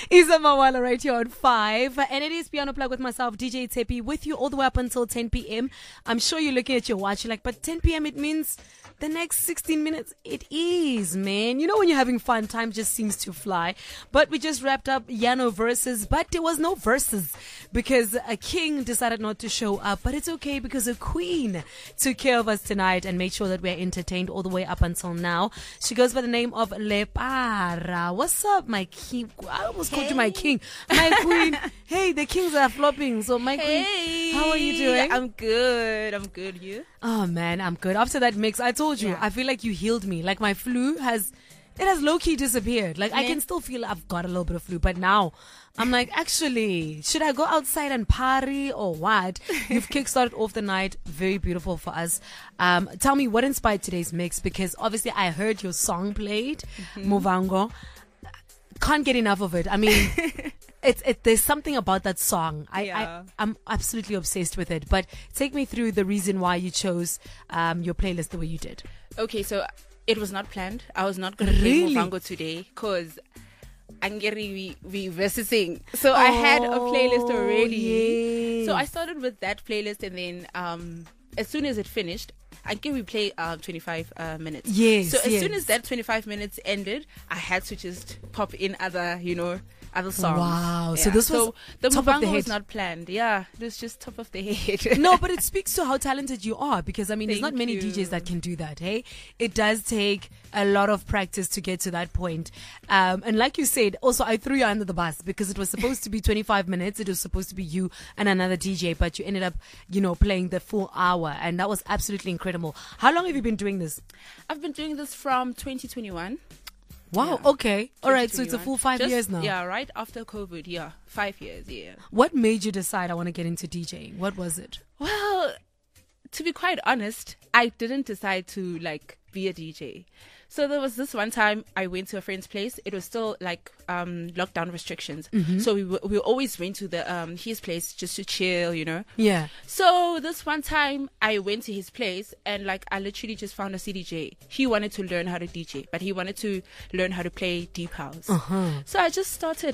Isa Mawala right here on 5. And it is Piano Plug with myself, DJ Tepi, with you all the way up until 10 p.m. I'm sure you're looking at your watch, you're like, but 10 p.m. it means the next 16 minutes. It is, man. You know when you're having fun, time just seems to fly. But we just wrapped up Yano verses, but there was no verses because a king decided not to show up. But it's okay because a queen took care of us tonight and made sure that we're entertained all the way up until now. She goes by the name of Lepara. What's up, my king? I almost called you my king. My queen. Hey, the kings are flopping. So my queen, how are you doing? I'm good. You? Oh man, I'm good. After that mix, I told you, I feel like you healed me. Like my flu has low-key disappeared. Like I can still feel I've got a little bit of flu, but now I'm like, actually, should I go outside and party or what? You've kickstarted off the night. Very beautiful for us. Tell me what inspired today's mix, because obviously I heard your song played, Movango. Can't get enough of it. I mean, there's something about that song. I'm absolutely obsessed with it. But take me through the reason why you chose your playlist the way you did. Okay, so it was not planned. I was not going to play Movango today because Angeri we versing. So I had a playlist already. Yes. So I started with that playlist, and then as soon as it finished, we play 25 minutes. Yes. So as soon as that 25 minutes ended, I had to just pop in other songs. Wow. Yeah. So this was the top of the Movango head. was not planned. Yeah, it was just top of the head. No, but it speaks to how talented you are, because I mean, there's not Thank many you. DJs that can do that. Hey, it does take a lot of practice to get to that point. And like you said, also I threw you under the bus because it was supposed to be 25 minutes. It was supposed to be you and another DJ, but you ended up, playing the full hour, and that was absolutely incredible. How long have you been doing this? I've been doing this from 2021. Wow. Yeah. Okay. All right. So it's a 2021. full 5 years now. Yeah, right after COVID. Yeah, 5 years. Yeah. What made you decide I want to get into DJing? What was it? Well, to be quite honest, I didn't decide to be a DJ. So there was this one time I went to a friend's place. It was still lockdown restrictions. Mm-hmm. So we always went to the his place just to chill, Yeah. So this one time I went to his place, and I literally just found a CDJ. He wanted to learn how to DJ, but he wanted to learn how to play deep house. Uh-huh. So I just started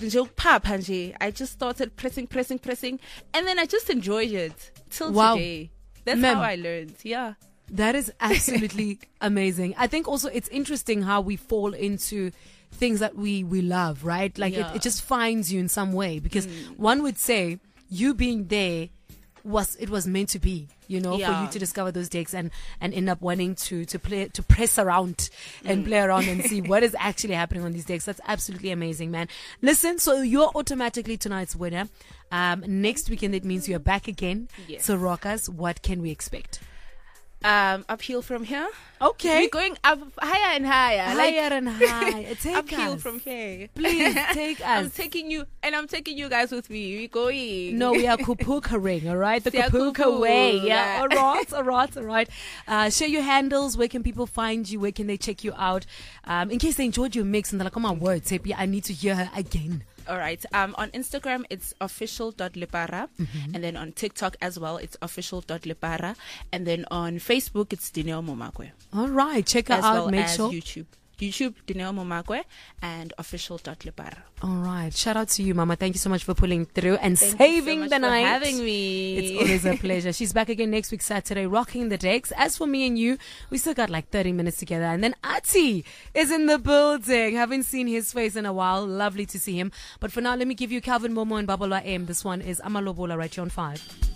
I just started pressing, and then I just enjoyed it till Wow. today. That's Ma'am. how I learned. Yeah. That is absolutely amazing. I think also it's interesting how we fall into things that we love, right? Yeah. It just finds you in some way, because one would say you being there was meant to be, for you to discover those decks and end up wanting to press around and play around and see what is actually happening on these decks. That's absolutely amazing, man. Listen, so you're automatically tonight's winner. Next weekend, it means you're back again. Yes. So Rockers, what can we expect? Uphill from here. Okay. We're going up higher and higher. Higher and higher. Take uphill us. from here. Please take us. I'm taking you guys with me. We're going. No, we are Kupukering, all right? The Siya Kupuka Kupu, way. Yeah, yeah. all right. Share your handles. Where can people find you? Where can they check you out? In case they enjoyed your mix and they're like, oh my word, Tepi, I need to hear her again. All right. On Instagram, it's official.lepara. And then on TikTok as well, it's official.lepara. And then on Facebook, it's Dineo Momakwe. All right. Check her As out. well Make as sure. YouTube, Dineo Momakwe, and official.lepara. All right. Shout out to you, Mama. Thank you so much for pulling through and Thank saving you so much the for night. having me. It's always a pleasure. She's back again next week, Saturday, rocking the decks. As for me and you, we still got 30 minutes together. And then Ati is in the building. Haven't seen his face in a while. Lovely to see him. But for now, let me give you Calvin Momo and Babalwa M. This one is Amalobola right here on 5.